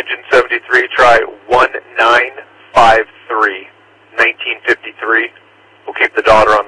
Engine 73, try 1953, 1953. We'll keep the daughter on